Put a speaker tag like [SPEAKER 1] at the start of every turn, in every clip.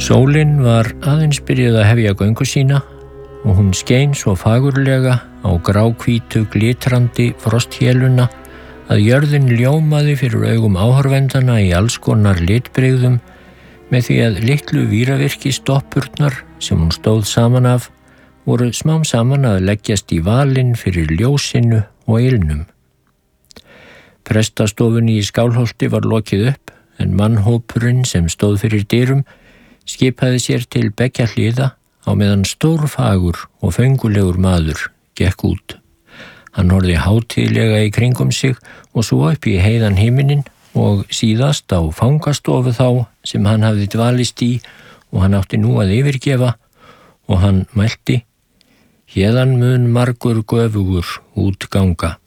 [SPEAKER 1] Sólin var aðeins byrjuð að hefja göngu sína og hún skein svo fagurlega á gráhvítu glitrandi frosthéluna að jörðin ljómaði fyrir augum áhorfendana í alls konar litbrigðum með því að litlu víravirki stoppurnar sem hún stóð saman af voru smám saman að leggjast í valinn fyrir ljósinu og ilnum. Prestastofunni í Skálholti var lokið upp en mannhópurinn sem stóð fyrir dyrum skipaði sér til beggja hliða á meðan stórfagur og fengulegur maður gekk út. Hann horfði hátíðlega í kringum sig og svo upp í heiðan himinin og síðast á fangastofu þá sem hann hafði dvalist í og hann átti nú að yfirgefa og hann mælti: Héðan mun margur göfugur út ganga.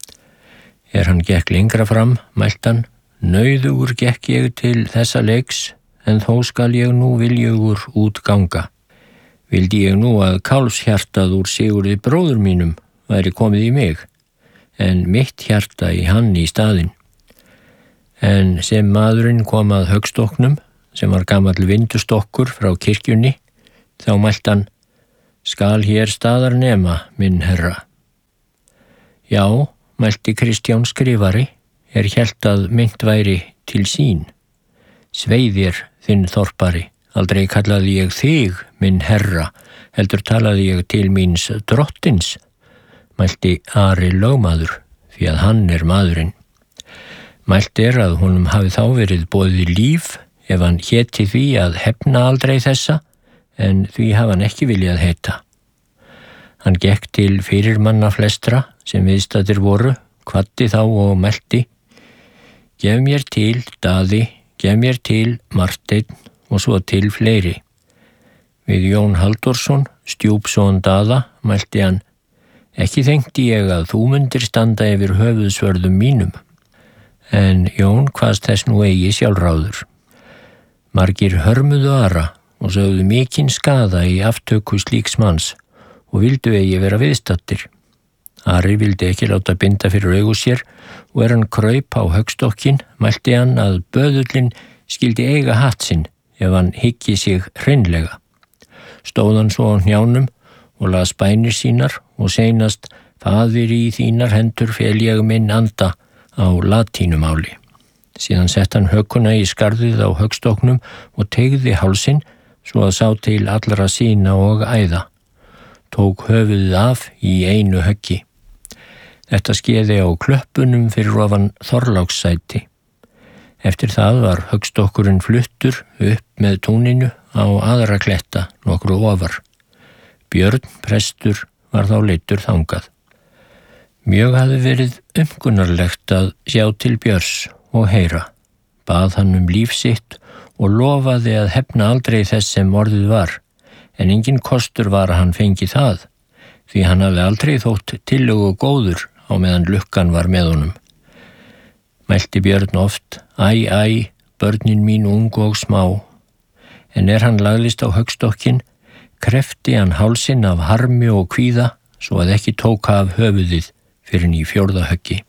[SPEAKER 1] Hann gekk lengra fram, mælt hann: Nauðugur gekk ég til þessa leiks, en þó skal ég nú viljugur út ganga. Vildi ég nú að kálfshjartað úr Sigurði bróður mínum væri komið í mig, en mitt hjarta í hann í staðinn. En sem maðurinn kom að höggstokknum, sem var gamall vindustokkur frá kirkjunni, þá mælt hann: Skal hér staðar nema, minn herra. Já, mælti Kristján skrifari, hélt að mynt væri til sín. Svei þér, þinn þorpari, aldrei kallaði ég þig, minn herra, heldur talaði ég til míns drottins, mælti Ari lögmaður, því að hann maðurinn. Mælt að honum hafi þá verið boðið líf ef hann héti því að hefna aldrei þessa, en því hafi hann ekki viljað heita. Hann gekk til fyrirmanna flestra sem viðstaddir voru, kvaddi þá og mælti: Gef mér til Daði, gef mér til Marteinn og svo til fleiri. Við Jón Halldórsson, stjúpson Daða, mælti hann: Ekki þengti ég að þú mundir standa yfir höfuðsvörðum mínum. En Jón kvaðst þess nú eigi sjálfráður. Margir hörmuðu Ara og sögðu mikinn skaða í aftöku slíks manns og vildu eigi vera viðstaddir. Ari vildi ekki láta binda fyrir augu sér og hann kraup á höggstokkin, mælti hann að böðullinn skildi eiga hatt sinn ef hann hyggi sig hreinlega. Stóð hann svo á hnjánum og las bænir sínar og seinast: Faðir í þínar hendur fel ég minn anda á latínumáli. Síðan sett hann högguna í skarðið á höggstoknum og teygði hálsinn svo að sá til allra sína og æða. Tók höfuðið af í einu höggi. Þetta skeiði á klöppunum fyrir ofan Þorlákssæti. Eftir það var höggstokkurinn fluttur upp með túninu á aðra kletta nokkru ofar. Björn prestur var þá leiddur þangað. Mjög hafði verið umkunnarlegt að sjá til Björns og heyra. Bað hann líf sitt og lofaði að hefna aldrei þess sem orðið var, en engin kostur var að hann fengi það, því hann hafði aldrei þótt tillögu góður á meðan lukkan var með honum. Mælti Björn oft: Æ, æ, börnin mín ung og smá. En hann lagðist á höggstokkin, krefti hann hálsinn af harmi og kvíða, svo að ekki tóka af höfuðið fyrir í 4. höggi.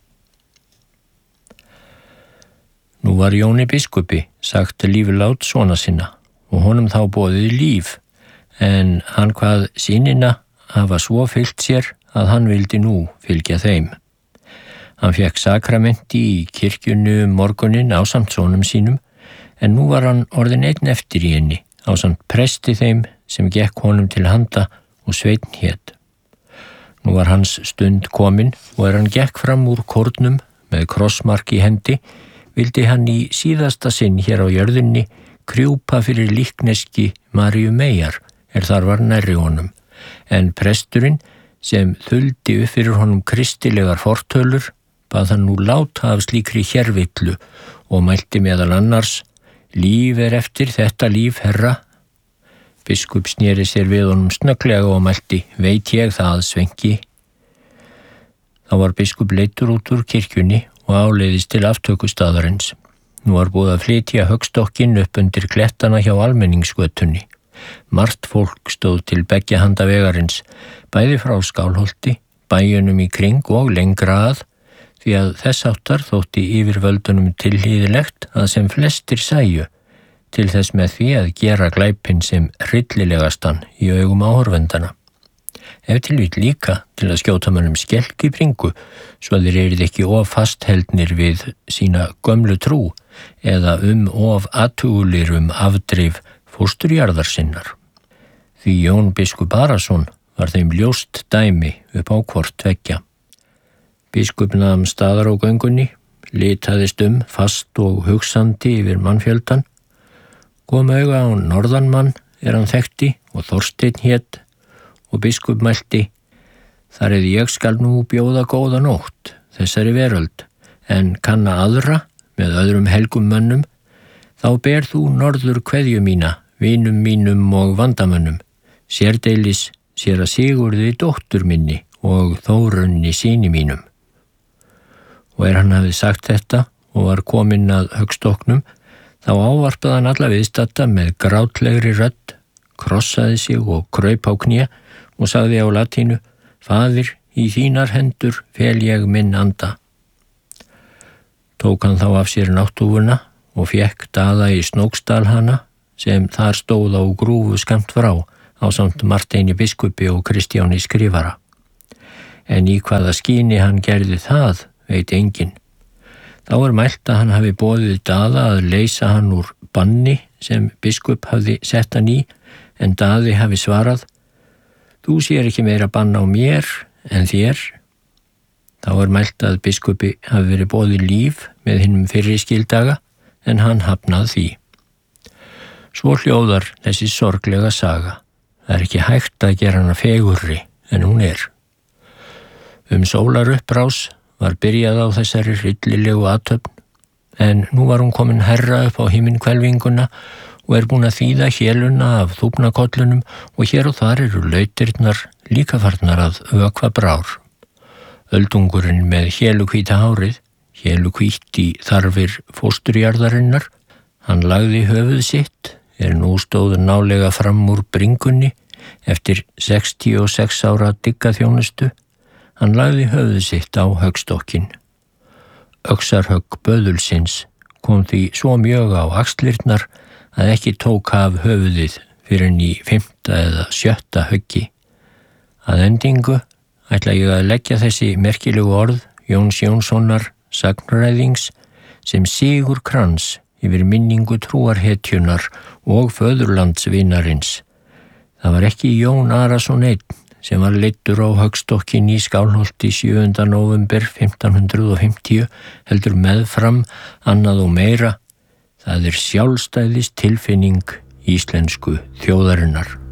[SPEAKER 1] Nú var Jóni biskupi sagt líflát sona sinna og honum þá boðið líf, en hann kvað sýnina hafa svo fylgt sér að hann vildi nú fylgja þeim. Hann fekk sakramenti í kirkjunni morguninn ásamt sonum sínum, en nú var hann orðinn einn eftir í henni ásamt presti þeim sem gekk honum til handa og Sveinn hét. Nú var hans stund komin og hann gekk fram úr kórnum með krossmark í hendi, vildi hann í síðasta sinn hér á jörðinni krjúpa fyrir líkneski Maríu Meyjar þar var nærri honum, en presturinn sem þuldi upp fyrir honum kristilegar fortölur bað hann nú láta af slíkri hérvillu og mælti meðal annars: Líf eftir þetta líf, herra. Biskup sneri sér við honum snögglega og mælti: Veit ég það, Svenki. Þá var biskup leiddur út úr kirkjunni og áleiðist til aftökustaðarins. Nú var búið að flytja höggstokkinn upp undir klettana hjá almenningsgötunni. Margt fólk stóð til beggja handa vegarins, bæði frá Skálholti, bæjunum í kring og lengra að, því að þess áttar þótti yfirvöldunum tilhlýðilegt að sem flestir sæju til þess með því að gera glæpinn sem hryllilegastan í augum áhorfendana. Ef til vill líka til að skjóta mönnum skelk í bringu svo þeir eru ekki of fastheldnir við sína gömlu trú eða of athugulir afdrif fósturjarðar sinnar. Því Jón biskup Arason var þeim ljóst dæmi upp á hvort tveggja. Biskup nam staðar á göngunni, litaðist fast og hugsandi yfir mannfjöldan, kom auga á norðanmann hann þekkti og Þorsteinn hét og biskup mælti: þar eð ég skal nú bjóða góða nótt þessari veröld, en kanna aðra með öðrum helgum mönnum, þá ber þú norður kveðju mína, vinum mínum og vandamönnum, sérdeilis séra Sigurði dóttur minni og Þórunni syni mínum. Og hann hafði sagt þetta og var kominn að höggstokknum, þá ávarpaði hann alla viðstadda með grátlegri rödd, krossaði sig og kraup á kné og sagði á latínu: Faðir, í þínar hendur fel ég minn anda. Tók hann þá af sér náttúfuna og fékk Daða í Snóksdal hana, sem þar stóð á grúfu skammt frá, ásamt Marteini biskupi og Kristjáni skrifara. En í hvaða skyni hann gerði það, veit enginn. Þá mælt að hann hafi boðið Daða að leysa hann úr banni sem biskup hafði sett hann í, en Daði hafi svarað: Þú sér ekki meira bann á mér en þér. Þá mælt að biskupi hafi verið boðið líf með hinum fyrri skildaga, en hann hafnað því. Svo hljóðar þessi sorglega saga. Það ekki hægt að gera hana fegurri en hún er. Sólarupprás var byrjað á þessari hryllilegu athöfn, en nú var hún komin herra upp á himinhvelfinguna og búin að þýða héluna af þúfnakollunum og hér og þar eru lautirnar líka farnar að vökva brár. Öldungurinn með hélukvíta hárið, hélukvítt í þarfir fósturjarðarinnar, hann lagði höfuð sitt, nú stóð nálega fram úr bringunni eftir 66 ára dyggaþjónustu. Hann lagði höfuð sitt á höggstokkinn. Öxarhögg böðulsins kom því svo mjög á axlirnar að ekki tók af höfuðið fyrir en í 5. eða 7. höggi. Að endingu ætla ég að leggja þessi merkilegu orð Jóns Jónssonar sagnræðings sem sigurkrans yfir minningu trúarhetjunar og föðurlandsvinarins. Það var ekki Jón Arason einn sem var leiddur á höggstokkin í Skálholti 7. nóvember 1550, heldur meðfram annað og meira. Það sjálfstæðis tilfinning íslensku þjóðarinnar.